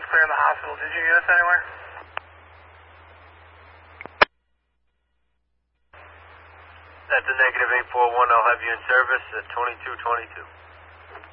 clear in the hospital. Did you need us anywhere? That's a negative 841. I'll have you in service at 2222.